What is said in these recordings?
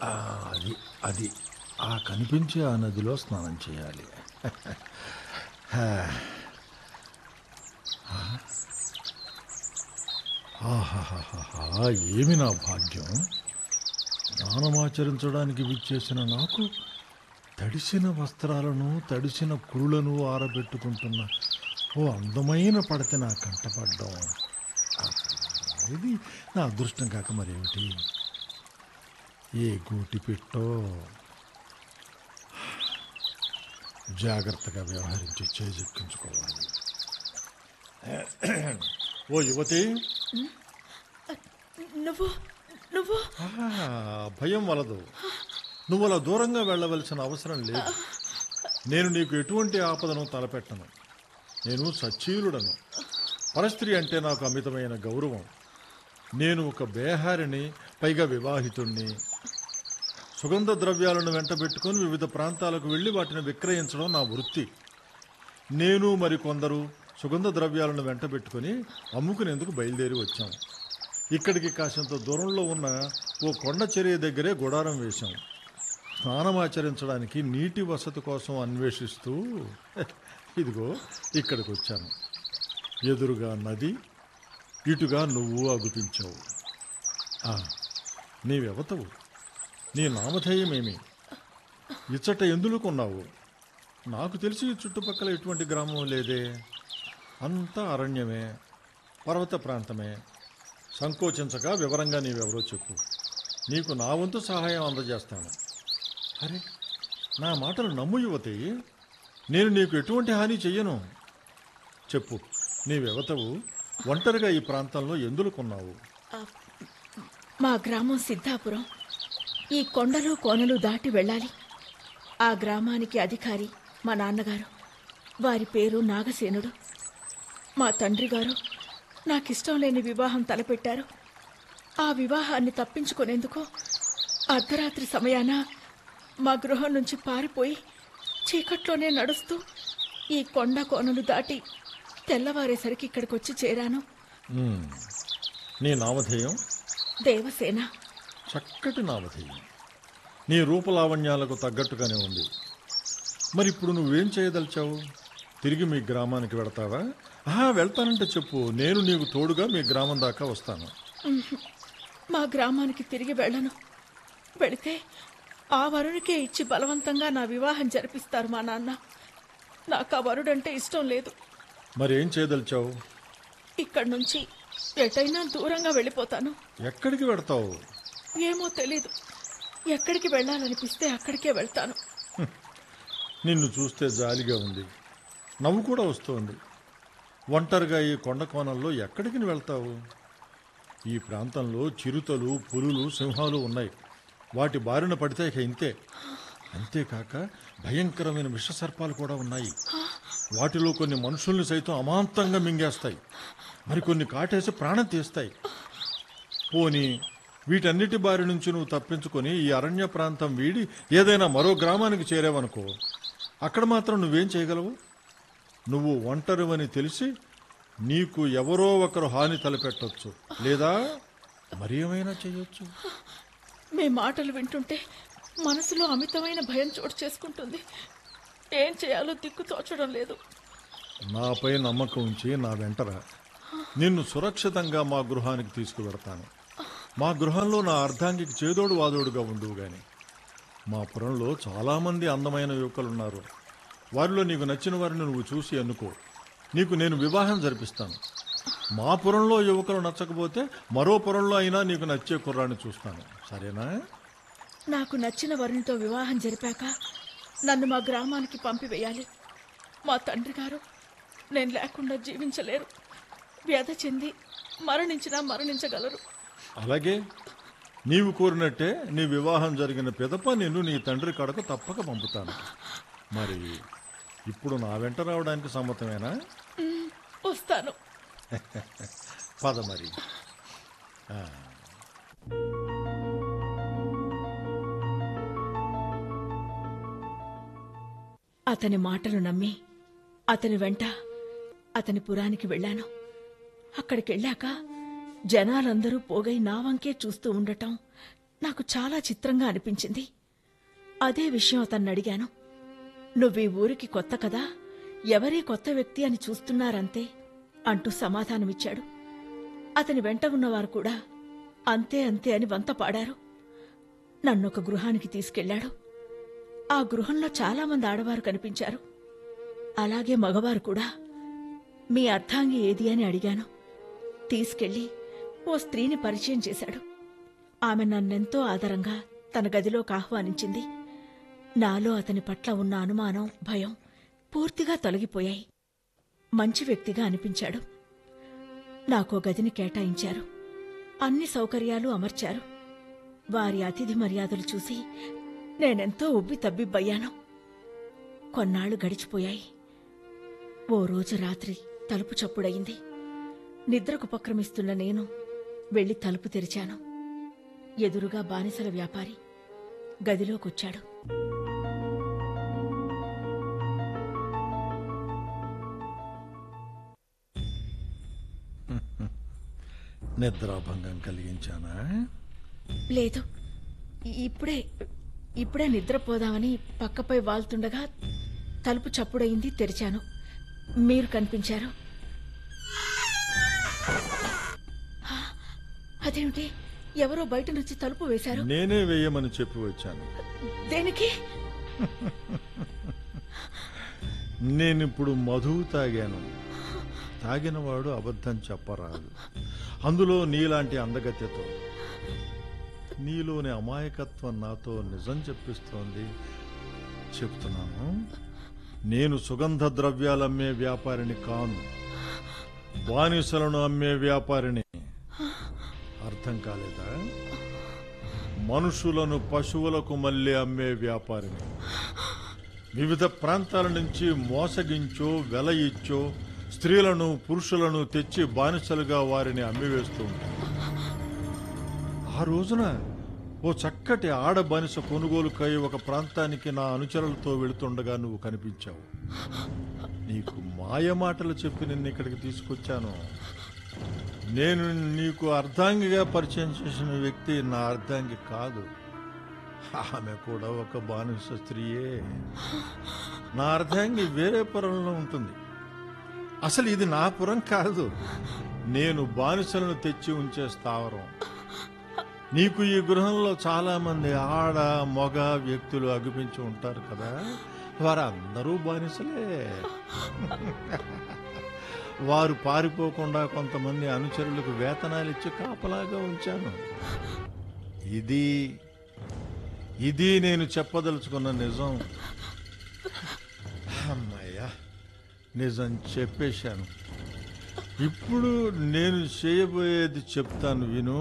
ఆ, అది అది ఆ కనిపించే ఆ నదిలో స్నానం చేయాలి. హా, ఆహాహాహా, ఏమి నా భాగ్యం! స్నానమాచరించడానికి విచ్చేసిన నాకు తడిసిన వస్త్రాలను తడిసిన కురులను ఆరబెట్టుకుంటున్న ఓ అందమైన పడత నా కంటపడ్డం. ఆహా, ఇది నా అదృష్టం కాక మరేమిటి? ఏ గూటి పెట్టో జాగ్రత్తగా వ్యవహరించి చేజెక్కించుకోవాలి. ఓ యువతి, నువ్వు నువ్వు ఆహా, భయం వలదు. నువ్వు అలా దూరంగా వెళ్ళవలసిన అవసరం లేదు. నేను నీకు ఎటువంటి ఆపదను తలపెట్టను. నేను సచ్చీలుడను. పరస్త్రీ అంటే నాకు అమితమైన గౌరవం. నేను ఒక బేహారిని, పైగా వివాహితుణ్ణి. సుగంధ ద్రవ్యాలను వెంటబెట్టుకొని వివిధ ప్రాంతాలకు వెళ్ళి వాటిని విక్రయించడం నా వృత్తి. నేను మరికొందరు సుగంధ ద్రవ్యాలను వెంటబెట్టుకొని అమ్ముకునేందుకు బయలుదేరి వచ్చాం. ఇక్కడికి కాసింత దూరంలో ఉన్న ఓ కొండ చర్య దగ్గరే గుడారం వేశాం. స్నానమాచరించడానికి నీటి వసతి కోసం అన్వేషిస్తూ ఇదిగో ఇక్కడికి వచ్చాను. ఎదురుగా నది, ఇటుగా నువ్వు అగుపించావు. ఆ, నీవెవతవు? నీ నామధేయమేమి? ఇచ్చట ఎందుకున్నావు? నాకు తెలిసి ఈ చుట్టుపక్కల ఎటువంటి గ్రామం లేదే. అంతా అరణ్యమే, పర్వత ప్రాంతమే. సంకోచించక వివరంగా నీవెవరో చెప్పు. నీకు నా వంతు సహాయం అందజేస్తాను. అరే, నా మాటలు నమ్ము యువతి. నేను నీకు ఎటువంటి హాని చెయ్యను. చెప్పు, నీవెవతవు? ఒంటరిగా ఈ ప్రాంతంలో ఎందుకున్నావు? మా గ్రామం సిద్ధాపురం. ఈ కొండలు కోనలు దాటి వెళ్ళాలి. ఆ గ్రామానికి అధికారి మా నాన్నగారు. వారి పేరు నాగసేనుడు. మా తండ్రి గారు నాకిష్టం లేని వివాహం తలపెట్టారు. ఆ వివాహాన్ని తప్పించుకునేందుకు అర్ధరాత్రి సమయాన మా గృహం నుంచి పారిపోయి చీకట్లోనే నడుస్తూ ఈ కొండ కోనలు దాటి తెల్లవారేసరికి ఇక్కడికి వచ్చి చేరాను. నీ నామధేయం? దేవసేన. చక్కటి నామధేయం. నీ రూపలావణ్యాలకు తగ్గట్టుగానే ఉంది. మరి ఇప్పుడు నువ్వేం చేయదలిచావు? తిరిగి మీ గ్రామానికి వెళతావా? వెళ్తానంటే చెప్పు, నేను నీకు తోడుగా మీ గ్రామం దాకా వస్తాను. మా గ్రామానికి తిరిగి వెళ్ళను. వెళితే ఆ వరుడికే ఇచ్చి బలవంతంగా నా వివాహం జరిపిస్తారు మా నాన్న. నాకు ఆ వరుడంటే ఇష్టం లేదు. మరేం చేయదలిచావు? ఇక్కడి నుంచి ఎటైనా దూరంగా వెళ్ళిపోతాను. ఎక్కడికి వెడతావు? ఏమో తెలీదు. ఎక్కడికి వెళ్ళాలనిపిస్తే అక్కడికే వెళ్తాను. నిన్ను చూస్తే జాలిగా ఉంది, నవ్వు కూడా వస్తోంది. ఒంటరిగా ఈ కొండ కోణంలో ఎక్కడికి వెళ్తావు? ఈ ప్రాంతంలో చిరుతలు, పులులు, సింహాలు ఉన్నాయి. వాటి బారిన పడితే ఇక ఇంతే. అంతేకాక భయంకరమైన విషసర్పాలు కూడా ఉన్నాయి. వాటిలో కొన్ని మనుషుల్ని సైతం అమాంతంగా మింగేస్తాయి. మరికొన్ని కాటేసి ప్రాణం తీస్తాయి. పోనీ వీటన్నిటి బారి నుంచి నువ్వు తప్పించుకొని ఈ అరణ్య ప్రాంతం వీడి ఏదైనా మరో గ్రామానికి చేరావనుకో, అక్కడ మాత్రం నువ్వేం చేయగలవు? నువ్వు ఒంటరివని తెలిసి నీకు ఎవరో ఒకరు హాని తలపెట్టొచ్చు, లేదా మరి ఏమైనా చేయొచ్చు. మీ మాటలు వింటుంటే మనసులో అమితమైన భయం చోటు చేసుకుంటుంది. ఏం చేయాలో దిక్కు తోచడం లేదు. నాపై నమ్మకం ఉంచి నా వెంటరా. నిన్ను సురక్షితంగా మా గృహానికి తీసుకువెడతాను. మా గృహంలో నా అర్ధాంగికి చేదోడు వాదోడుగా ఉండువు గాని. మా పురంలో చాలామంది అందమైన యువకులున్నారు. వారిలో నీకు నచ్చిన వారిని నువ్వు చూసి ఎన్నుకో. నీకు నేను వివాహం జరిపిస్తాను. మా పురంలో యువకులు నచ్చకపోతే మరో పురంలో అయినా నీకు నచ్చే కుర్రాన్ని చూస్తాను. సరేనా? నాకు నచ్చిన వరునితో వివాహం జరిపాక నన్ను మా గ్రామానికి పంపివేయాలి. మా తండ్రి గారు నేను లేకుండా జీవించలేరు. వ్యధ చెంది మరణించినా మరణించగలరు. అలాగే నీవు కోరినట్టే నీ వివాహం జరిగిన పిదప నిన్ను నీ తండ్రి కడకు తప్పక పంపుతాను. మరి ఇప్పుడు నా వెంట రావడానికి సమ్మతమేనా? వస్తాను. పద మరి. అతని మాటలు నమ్మి అతని వెంట అతని పురానికి వెళ్ళాను. అక్కడికెళ్ళాక జనాలందరూ పోగై నా వంకే చూస్తూ ఉండటం నాకు చాలా చిత్రంగా అనిపించింది. అదే విషయం అతన్ని అడిగాను. నువ్వీ ఊరికి కొత్త కదా, ఎవరీ కొత్త వ్యక్తి అని చూస్తున్నారంతే అంటూ సమాధానమిచ్చాడు. అతని వెంట ఉన్నవారు కూడా అంతే అంతే అని వంత పాడారు. నన్నొక గృహానికి తీసుకెళ్లాడు. ఆ గృహంలో చాలామంది ఆడవారు కనిపించారు. అలాగే మగవారు కూడా. మీ అర్ధాంగి ఏది అని అడిగాను. తీసుకెళ్లి ఓ స్త్రీని పరిచయం చేశాడు. ఆమె నన్నెంతో ఆదరంగా తన గదిలోకి ఆహ్వానించింది. నాలో అతని పట్ల ఉన్న అనుమానం, భయం పూర్తిగా తొలగిపోయాయి. మంచి వ్యక్తిగా అనిపించాడు. నాకో గదిని కేటాయించారు. అన్ని సౌకర్యాలు అమర్చారు. వారి అతిథి మర్యాదలు చూసి నేనెంతో ఉబ్బి తబ్బిబ్బయ్యాను. కొన్నాళ్లు గడిచిపోయాయి. ఓ రోజు రాత్రి తలుపు చప్పుడయింది. నిద్రకుపక్రమిస్తున్న నేను వెళ్లి తలుపు తెరిచాను. ఎదురుగా బానిసల వ్యాపారి గదిలోకొచ్చాడు. నిద్రాభంగం కలిగించానా? లేదు, ఇప్పుడే నిద్రపోదామని పక్కపై వాల్తుండగా తలుపు చప్పుడయింది. తెరిచాను. మీరు కనిపించారు. అదేమిటి, ఎవరో బయట నుంచి తలుపు వేశారు. నేనే వేయమని చెప్పి వచ్చాను. దేనికి? నేనిప్పుడు మధువు తాగాను. తాగినవాడు అబద్ధం చెప్పరాదు. అందులో నీలాంటి అందగత్యతో. నీలోని అమాయకత్వం నాతో నిజం చెప్పిస్తోంది. చెప్తున్నాను, నేను సుగంధ ద్రవ్యాలమ్మే వ్యాపారిని కాను, బానిసలను అమ్మే వ్యాపారిని. అర్థం కాలేదా? మనుషులను పశువులకు మళ్ళీ అమ్మే వ్యాపారిని. వివిధ ప్రాంతాల నుంచి మోసగించో వెల ఇచ్చో స్త్రీలను పురుషులను తెచ్చి బానిసలుగా వారిని అమ్మివేస్తూ ఉంటాను. ఆ రోజున ఓ చక్కటి ఆడ బానిస కొనుగోలుకై ఒక ప్రాంతానికి నా అనుచరులతో వెళుతుండగా నువ్వు కనిపించావు. నీకు మాయమాటలు చెప్పి నిన్ను ఇక్కడికి తీసుకొచ్చాను. నేను నీకు అర్ధాంగిగా పరిచయం చేసిన వ్యక్తి నా అర్ధాంగి కాదు. ఆమె కూడా ఒక బానిస స్త్రీయే. నా అర్ధాంగి వేరే పురంలో ఉంటుంది. అసలు ఇది నా పురం కాదు. నేను బానిసలను తెచ్చి ఉంచే స్థావరం. నీకు ఈ గృహంలో చాలా మంది ఆడ మగ వ్యక్తులు అగుపించి ఉంటారు కదా, వారందరూ బానిసలే. వారు పారిపోకుండా కొంతమంది అనుచరులకు వేతనాలు ఇచ్చి కాపలాగా ఉంచాను. ఇది నేను చెప్పదలుచుకున్న నిజం. అమ్మయ్యా, నిజం చెప్పేశాను. ఇప్పుడు నేను చేయబోయేది చెప్తాను, విను.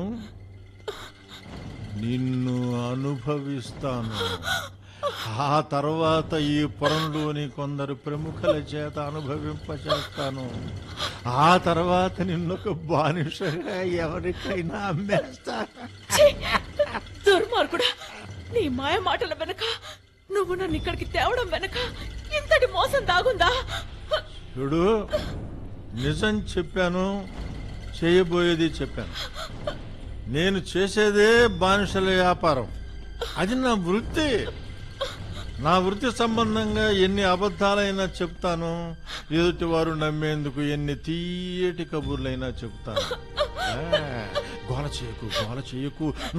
నిన్ను అనుభవిస్తాను. ఆ తర్వాత ఈ పురంలోని కొందరు ప్రముఖుల చేత అనుభవింపచేస్తాను. ఆ తర్వాత నిన్నొక బానిసగా ఎవరికైనా అమ్మేస్తాను. దుర్మార్గుడా, నీ మాయ మాటల వెనక, నువ్వు నన్ను ఇక్కడికి తేవడం వెనక ఇంతటి మోసం దాగుందా? చూడు, నిజం చెప్పాను, చేయబోయేది చెప్పాను. నేను చేసేదే బానిసల వ్యాపారం. అది నా వృత్తి. నా వృత్తి సంబంధంగా ఎన్ని అబద్ధాలైనా చెప్తాను. ఎదుటి వారు నమ్మేందుకు ఎన్ని తీయటి కబుర్లైనా చెప్తాను. గోల చేయకు.